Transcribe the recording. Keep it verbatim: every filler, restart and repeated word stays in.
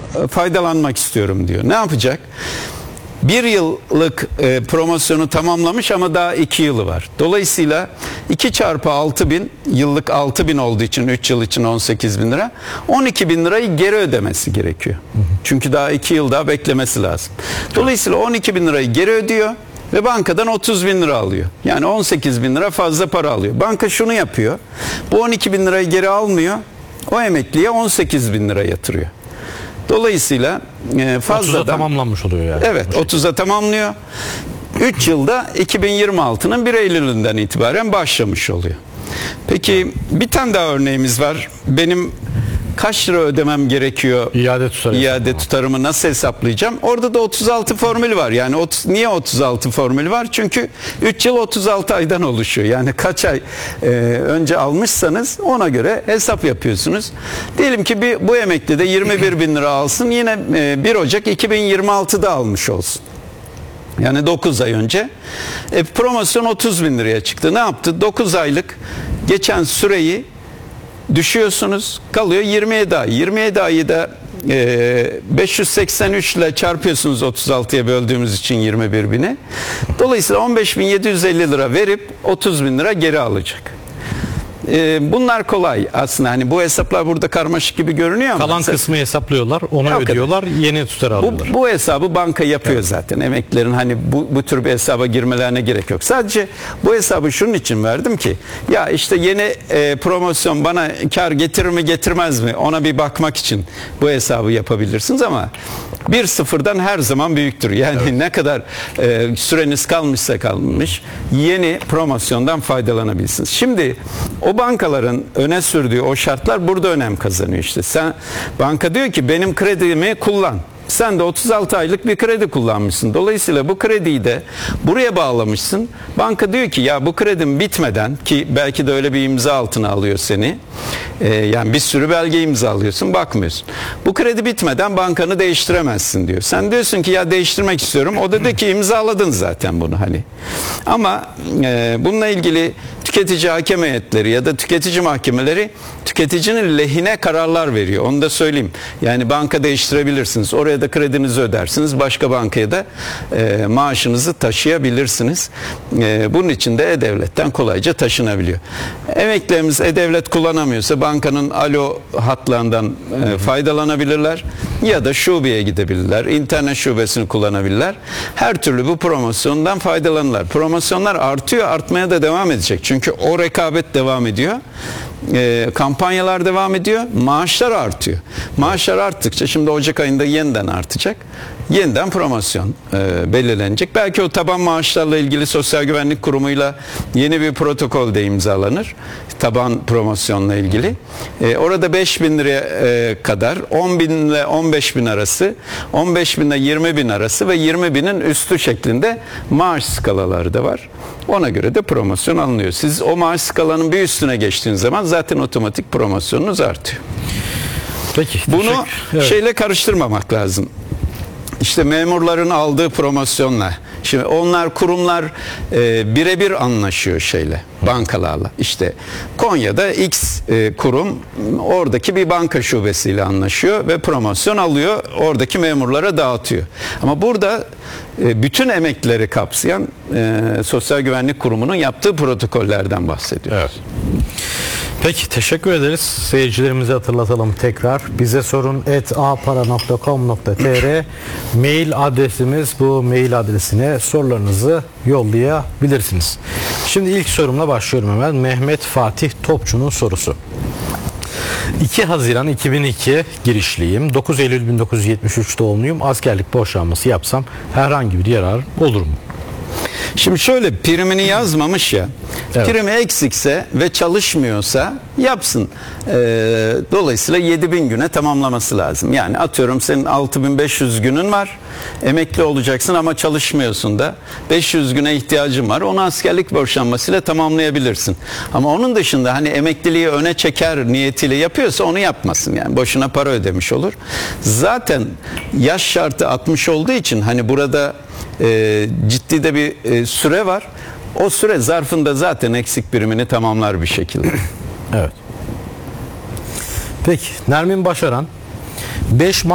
e, faydalanmak istiyorum diyor. Ne yapacak? Bir yıllık e, promosyonu tamamlamış ama daha iki yılı var. Dolayısıyla iki çarpı altı bin, yıllık altı bin olduğu için üç yıl için on sekiz bin lira, on iki bin lirayı geri ödemesi gerekiyor. Çünkü daha iki yıl daha beklemesi lazım. Dolayısıyla on iki bin lirayı geri ödüyor ve bankadan otuz bin lira alıyor. Yani on sekiz bin lira fazla para alıyor. Banka şunu yapıyor: bu on iki bin lirayı geri almıyor, o emekliye on sekiz bin lira yatırıyor. Dolayısıyla e, fazladan otuza tamamlanmış oluyor yani. Evet, otuza tamamlıyor. üç yılda iki bin yirmi altının bir Eylül'ünden itibaren başlamış oluyor. Peki bir tane daha örneğimiz var. Benim kaç lira ödemem gerekiyor? İade tutarı. İade tutarımı nasıl hesaplayacağım? Orada da otuz altı formülü var. Yani otuz, niye otuz altı formülü var? Çünkü üç yıl otuz altı aydan oluşuyor. Yani kaç ay e, önce almışsanız ona göre hesap yapıyorsunuz. Diyelim ki bir, bu emekli de yirmi bir bin lira alsın. Yine e, bir Ocak iki bin yirmi altıda almış olsun. Yani dokuz ay önce. E, promosyon otuz bin liraya çıktı. Ne yaptı? dokuz aylık geçen süreyi düşüyorsunuz, kalıyor yirmi yedi ay. yirmi yedi ayı da e, beş yüz seksen üç ile çarpıyorsunuz, otuz altıya böldüğümüz için yirmi bir bini. Dolayısıyla on beş bin yedi yüz elli lira verip otuz bin lira geri alacak. E, bunlar kolay aslında, hani bu hesaplar burada karmaşık gibi görünüyor ama kalan kısmı hesaplıyorlar, ona Hakikaten. ödüyorlar, yeni tutarı alıyorlar. Bu, bu hesabı banka yapıyor, evet. Zaten emeklilerin hani bu, bu tür bir hesaba girmelerine gerek yok. Sadece bu hesabı şunun için verdim ki, ya işte yeni e, promosyon bana kar getirir mi getirmez mi, ona bir bakmak için bu hesabı yapabilirsiniz ama bir sıfırdan her zaman büyüktür. Yani evet. Ne kadar e, süreniz kalmışsa kalmış, yeni promosyondan faydalanabilirsiniz. Şimdi o bankaların öne sürdüğü o şartlar burada önem kazanıyor işte. Sen, banka diyor ki benim kredimi kullan. Sen de otuz altı aylık bir kredi kullanmışsın. Dolayısıyla bu krediyi de buraya bağlamışsın. Banka diyor ki ya bu kredim bitmeden, ki belki de öyle bir imza altına alıyor seni. Ee, yani bir sürü belge imzalıyorsun, bakmıyorsun. Bu kredi bitmeden bankanı değiştiremezsin diyor. Sen diyorsun ki ya değiştirmek istiyorum. O da diyor ki imzaladın zaten bunu hani. Ama e, bununla ilgili tüketici hakem heyetleri ya da tüketici mahkemeleri tüketicinin lehine kararlar veriyor. Onu da söyleyeyim. Yani banka değiştirebilirsiniz. Oraya da kredinizi ödersiniz. Başka bankaya da e, maaşınızı taşıyabilirsiniz. E, bunun için de E-Devlet'ten kolayca taşınabiliyor. Emeklilerimiz E-Devlet kullanamıyorsa bankanın alo hatlarından e, faydalanabilirler. Ya da şubeye gidebilirler. İnternet şubesini kullanabilirler. Her türlü bu promosyondan faydalanırlar. Promosyonlar artıyor, artmaya da devam edecek. Çünkü o rekabet devam ediyor. E, kampanyalar devam ediyor. Maaşlar artıyor. Maaşlar arttıkça, şimdi Ocak ayında yeniden artacak. Yeniden promosyon e, belirlenecek. Belki o taban maaşlarla ilgili Sosyal Güvenlik Kurumu'yla yeni bir protokol de imzalanır. Taban promosyonla ilgili. E, orada beş bin liraya e, kadar, on bin ile on beş bin arası, on beş bin ile yirmi bin arası ve yirmi binin üstü şeklinde maaş skalaları da var. Ona göre de promosyon alınıyor. Siz o maaş skalanın bir üstüne geçtiğiniz zaman zaten otomatik promosyonunuz artıyor. Peki. Bunu evet. şeyle karıştırmamak lazım. İşte memurların aldığı promosyonla. Şimdi onlar, kurumlar e, birebir anlaşıyor şeyle, bankalarla. İşte Konya'da X e, kurum oradaki bir banka şubesiyle anlaşıyor ve promosyon alıyor, oradaki memurlara dağıtıyor. Ama burada e, bütün emeklileri kapsayan e, Sosyal Güvenlik Kurumu'nun yaptığı protokollerden bahsediyoruz. Evet. Peki, teşekkür ederiz. Seyircilerimize hatırlatalım tekrar. Bize sorun et a para nokta com nokta tr mail adresimiz. Bu mail adresine sorularınızı yollayabilirsiniz. Şimdi ilk sorumla başlıyorum hemen. Mehmet Fatih Topçu'nun sorusu. iki Haziran iki bin iki girişliyim. dokuz Eylül bin dokuz yüz yetmiş üç doğumluyum. Askerlik boşanması yapsam herhangi bir yarar olur mu? Şimdi şöyle, primini yazmamış ya, evet. Primi eksikse ve çalışmıyorsa yapsın. Ee, dolayısıyla yedi bin güne tamamlaması lazım. Yani atıyorum senin altı bin beş yüz günün var, emekli olacaksın ama çalışmıyorsun da, beş yüz güne ihtiyacın var, onu askerlik boşanmasıyla tamamlayabilirsin. Ama onun dışında hani emekliliği öne çeker niyetiyle yapıyorsa onu yapmasın, yani boşuna para ödemiş olur. Zaten yaş şartı altmış olduğu için hani burada e, ciddi de bir e, süre var. O süre zarfında zaten eksik birimini tamamlar bir şekilde. Evet. Peki, Nermin Başaran beş